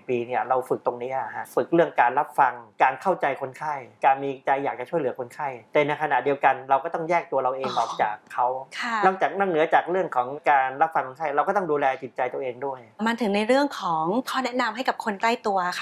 4 ปีเนี่ยเราฝึกตรงนี้ฮะฝึกเรื่องการรับฟังการเข้าใจคนไข้การมีใจอยากจะช่วยเหลือคนไข้แต่ในขณะเดียวกันเราก็ต้องแยกตัวเราเองออกจากเขานอกเหนือจากเรื่องของการรับฟังคนไข้เราก็ต้องดูแลจิตใจตัวเองด้วยมันถึงในเรื่องของข้อแนะนำให้กับคนใกล้ตัวค่ะ